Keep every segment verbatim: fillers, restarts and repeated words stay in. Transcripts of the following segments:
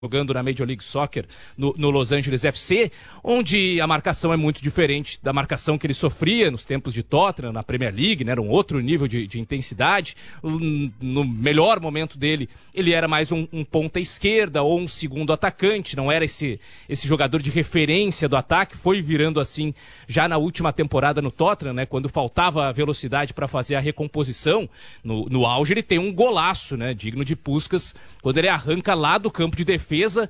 jogando na Major League Soccer no, no Los Angeles F C, onde a marcação é muito diferente da marcação que ele sofria nos tempos de Tottenham, na Premier League, né? Era um outro nível de, de intensidade. No melhor momento dele, ele era mais um, um ponta esquerda ou um segundo atacante, não era esse, esse jogador de referência do ataque, foi virando assim já na última temporada no Tottenham, né? Quando faltava velocidade para fazer a recomposição. No, no auge ele tem um golaço, né? Digno de Puskás, quando ele arranca lá do campo de defesa, defesa,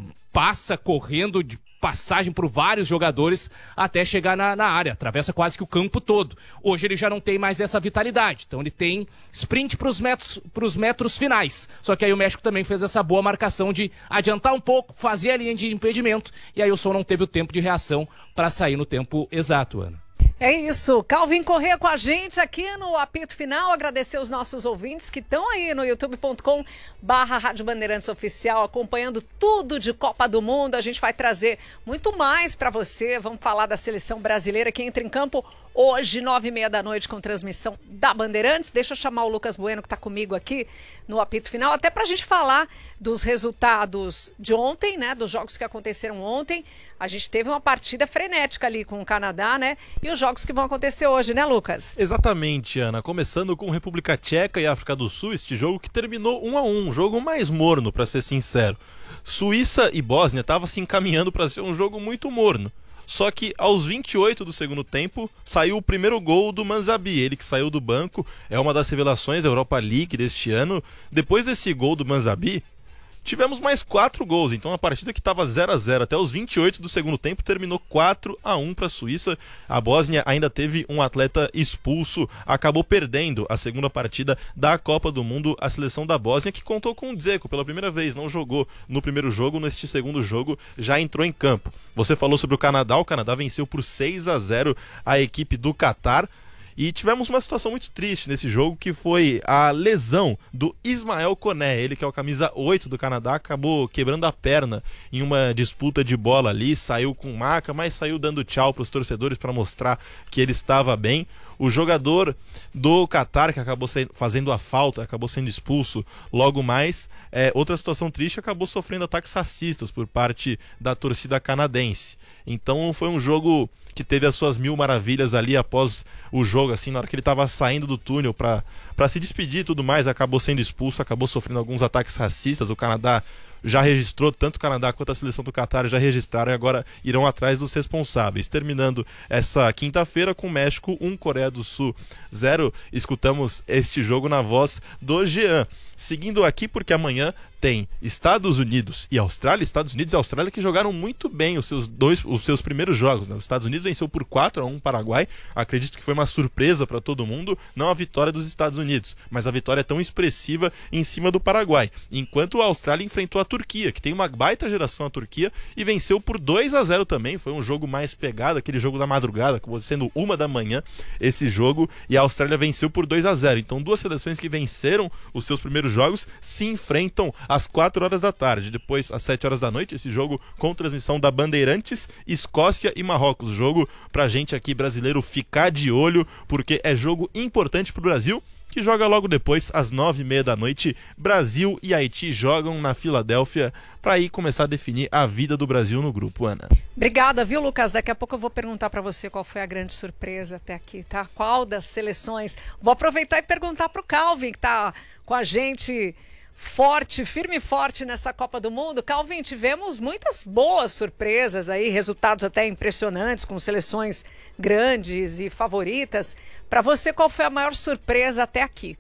passa correndo de passagem por vários jogadores até chegar na, na área, atravessa quase que o campo todo. Hoje ele já não tem mais essa vitalidade, então ele tem sprint para os metros, pros metros finais. Só que aí o México também fez essa boa marcação de adiantar um pouco, fazer a linha de impedimento, e aí o Som não teve o tempo de reação para sair no tempo exato, Ana. É isso, Calvin Corrêa com a gente aqui no Apito Final, agradecer os nossos ouvintes que estão aí no youtube ponto com barra Rádio Bandeirantes Oficial, acompanhando tudo de Copa do Mundo. A gente vai trazer muito mais para você, vamos falar da seleção brasileira que entra em campo hoje, nove e meia da noite, com transmissão da Bandeirantes. Deixa eu chamar o Lucas Bueno, que está comigo aqui no Apito Final, até para a gente falar dos resultados de ontem, né? Dos jogos que aconteceram ontem. A gente teve uma partida frenética ali com o Canadá, né? E os jogos que vão acontecer hoje, né, Lucas? Exatamente, Ana. Começando com República Tcheca e África do Sul, este jogo que terminou um a um, um jogo mais morno, para ser sincero. Suíça e Bósnia estavam se encaminhando para ser um jogo muito morno. Só que aos vinte e oito do segundo tempo saiu o primeiro gol do Manzabi, ele que saiu do banco, é uma das revelações da Europa League deste ano. Depois desse gol do Manzabi, tivemos mais quatro gols, então a partida que estava zero a zero até os vinte e oito do segundo tempo terminou quatro a um para a Suíça. A Bósnia ainda teve um atleta expulso, acabou perdendo a segunda partida da Copa do Mundo. A seleção da Bósnia, que contou com o Dzeko pela primeira vez, não jogou no primeiro jogo, neste segundo jogo já entrou em campo. Você falou sobre o Canadá, o Canadá venceu por seis a zero a equipe do Catar. E tivemos uma situação muito triste nesse jogo, que foi a lesão do Ismael Koné. Ele que é o camisa oito do Canadá, acabou quebrando a perna em uma disputa de bola ali, saiu com maca, mas saiu dando tchau para os torcedores para mostrar que ele estava bem. O jogador do Catar, que acabou fazendo a falta, acabou sendo expulso logo mais. É, outra situação triste, acabou sofrendo ataques racistas por parte da torcida canadense. Então foi um jogo que teve as suas mil maravilhas ali após o jogo, assim, na hora que ele estava saindo do túnel para para se despedir e tudo mais, acabou sendo expulso, acabou sofrendo alguns ataques racistas. O Canadá já registrou, tanto o Canadá quanto a seleção do Catar já registraram e agora irão atrás dos responsáveis. Terminando essa quinta-feira com México um, Coreia do Sul zero. Escutamos este jogo na voz do Jean. Seguindo aqui, porque amanhã tem Estados Unidos e Austrália. Estados Unidos e Austrália que jogaram muito bem os seus, dois, os seus primeiros jogos, né? Os Estados Unidos venceu por quatro a um o Paraguai. Acredito que foi uma surpresa para todo mundo, não a vitória dos Estados Unidos, mas a vitória tão expressiva em cima do Paraguai. Enquanto a Austrália enfrentou a Turquia, que tem uma baita geração a Turquia, e venceu por dois a zero também. Foi um jogo mais pegado, aquele jogo da madrugada, acabou sendo uma da manhã esse jogo, e a Austrália venceu por dois a zero. Então duas seleções que venceram os seus primeiros jogos se enfrentam às quatro horas da tarde. Depois, às sete horas da noite, esse jogo com transmissão da Bandeirantes, Escócia e Marrocos. Jogo pra gente aqui brasileiro ficar de olho, porque é jogo importante pro Brasil, que joga logo depois, às nove e meia da noite. Brasil e Haiti jogam na Filadélfia para aí começar a definir a vida do Brasil no grupo, Ana. Obrigada, viu, Lucas? Daqui a pouco eu vou perguntar para você qual foi a grande surpresa até aqui, tá? Qual das seleções? Vou aproveitar e perguntar para o Calvin, que tá com a gente forte, firme e forte nessa Copa do Mundo. Calvin, tivemos muitas boas surpresas aí, resultados até impressionantes, com seleções grandes e favoritas. Para você, qual foi a maior surpresa até aqui?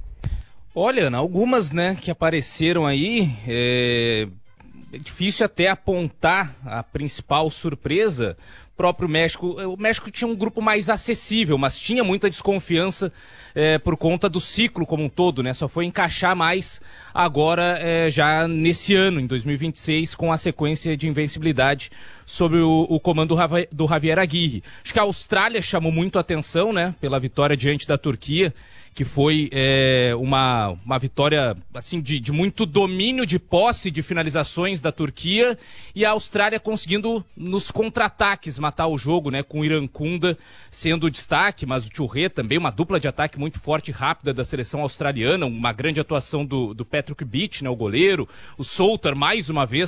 Olha, Ana, algumas, né, que apareceram aí, é... é difícil até apontar a principal surpresa. O próprio México, o México tinha um grupo mais acessível, mas tinha muita desconfiança é, por conta do ciclo como um todo, né? Só foi encaixar mais agora, é, já nesse ano, em dois mil e vinte e seis, com a sequência de invencibilidade sob o, o comando do Javier Aguirre. Acho que a Austrália chamou muito a atenção, né? Pela vitória diante da Turquia, que foi é, uma, uma vitória assim, de, de muito domínio de posse de finalizações da Turquia, e a Austrália conseguindo nos contra-ataques matar o jogo, né, com o Irankunda sendo o destaque, mas o Touré também, uma dupla de ataque muito forte e rápida da seleção australiana, uma grande atuação do, do Patrick Beach, né, o goleiro, o Souter mais uma vez